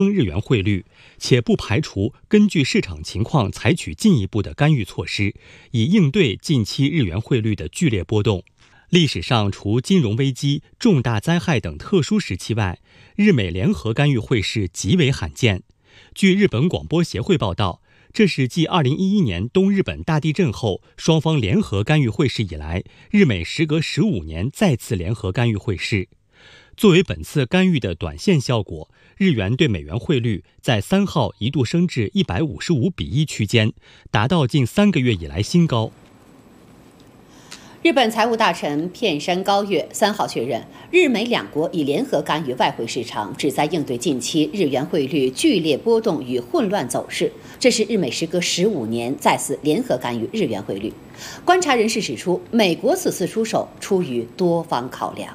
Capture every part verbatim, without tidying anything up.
日元汇率，且不排除根据市场情况采取进一步的干预措施，以应对近期日元汇率的剧烈波动。历史上，除金融危机、重大灾害等特殊时期外，日美联合干预汇市极为罕见。据日本广播协会报道，这是继二零一一年东日本大地震后，双方联合干预汇市以来，日美时隔十五年再次联合干预汇市。作为本次干预的短线效果，日元对美元汇率在三号一度升至一百五十五比一区间，达到近三个月以来新高。 日本财务大臣片山高月三号确认，日美两国已联合干预外汇市场，旨在应对近期日元汇率剧烈波动与混乱走势。这是日美时隔十五年再次联合干预日元汇率。观察人士指出，美国此次出手出于多方考量。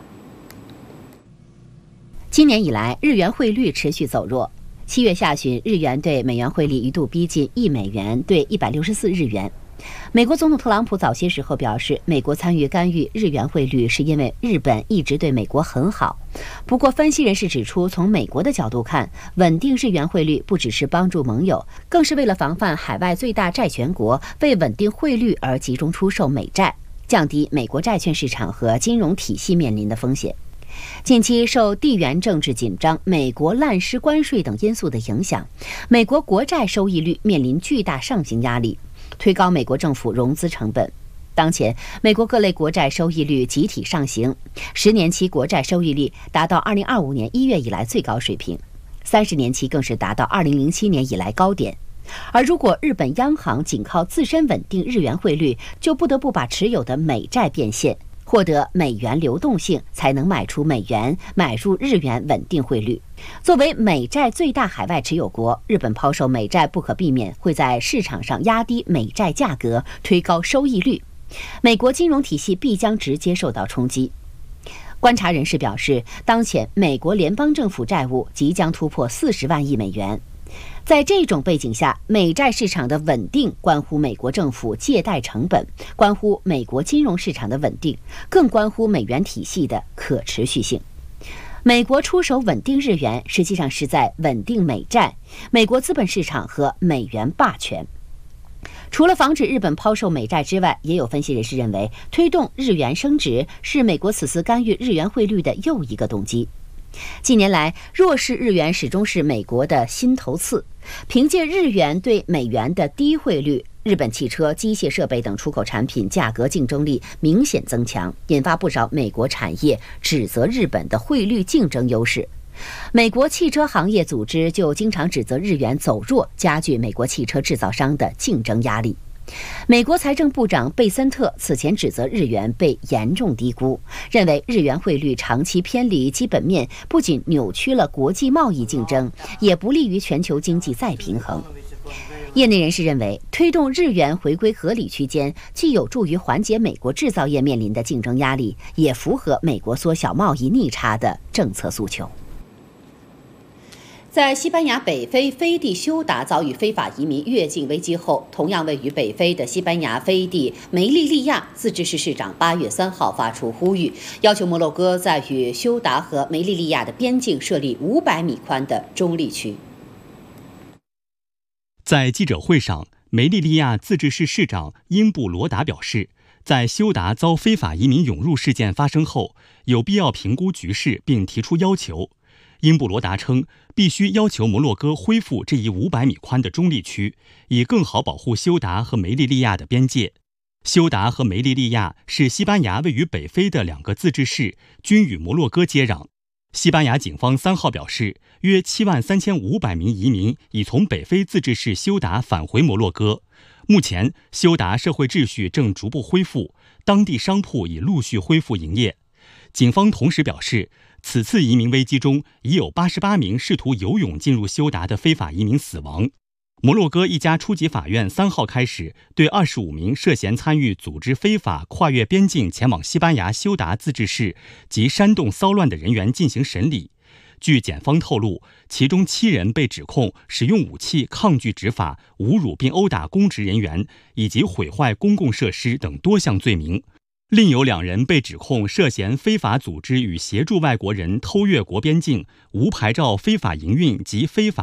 今年以来，日元汇率持续走弱。七月下旬，日元对美元汇率一度逼近一美元兑一百六十四日元。美国总统特朗普早些时候表示，美国参与干预日元汇率是因为日本一直对美国很好。不过，分析人士指出，从美国的角度看，稳定日元汇率不只是帮助盟友，更是为了防范海外最大债权国为稳定汇率而集中出售美债，降低美国债券市场和金融体系面临的风险。近期受地缘政治紧张、美国滥施关税等因素的影响，美国国债收益率面临巨大上行压力，推高美国政府融资成本。当前，美国各类国债收益率集体上行，十年期国债收益率达到二零二五年一月以来最高水平，三十年期更是达到二零零七年以来高点。而如果日本央行仅靠自身稳定日元汇率，就不得不把持有的美债变现，获得美元流动性，才能卖出美元，买入日元稳定汇率。作为美债最大海外持有国，日本抛售美债不可避免会在市场上压低美债价格，推高收益率，美国金融体系必将直接受到冲击。观察人士表示，当前美国联邦政府债务即将突破四十万亿美元。在这种背景下，美债市场的稳定关乎美国政府借贷成本，关乎美国金融市场的稳定，更关乎美元体系的可持续性。美国出手稳定日元，实际上是在稳定美债、美国资本市场和美元霸权。除了防止日本抛售美债之外，也有分析人士认为，推动日元升值是美国此次干预日元汇率的又一个动机。近年来，弱势日元始终是美国的心头刺。凭借日元对美元的低汇率，日本汽车、机械设备等出口产品价格竞争力明显增强，引发不少美国产业指责日本的汇率竞争优势。美国汽车行业组织就经常指责日元走弱，加剧美国汽车制造商的竞争压力。美国财政部长贝森特此前指责日元被严重低估，认为日元汇率长期偏离基本面，不仅扭曲了国际贸易竞争，也不利于全球经济再平衡。业内人士认为，推动日元回归合理区间，既有助于缓解美国制造业面临的竞争压力，也符合美国缩小贸易逆差的政策诉求。在西班牙北非飞地休达遭遇非法移民越境危机后，同样位于北非的西班牙飞地梅利利亚自治市市长八月三号发出呼吁，要求摩洛哥在与休达和梅利利亚的边境设立五百米宽的中立区。 在记者会上，梅利利亚自治市市长英布罗达表示，在休达遭非法移民涌入事件发生后，有必要评估局势并提出要求。英布罗达称，必须要求摩洛哥恢复这一五百米宽的中立区，以更好保护休达和梅利利亚的边界。休达和梅利利亚是西班牙位于北非的两个自治市，均与摩洛哥接壤。西班牙警方三号表示，约七万三千五百名移民已从北非自治市休达返回摩洛哥。目前，休达社会秩序正逐步恢复，当地商铺已陆续恢复营业。警方同时表示，此次移民危机中已有八十八名试图游泳进入休达的非法移民死亡。摩洛哥一家初级法院三号开始对二十五名涉嫌参与组织非法跨越边境前往西班牙休达自治市及煽动骚乱的人员进行审理。据检方透露，其中七人被指控使用武器抗拒执法、侮辱并殴打公职人员以及毁坏公共设施等多项罪名。另有两人被指控涉嫌非法组织与协助外国人偷越国边境、无牌照非法营运及非法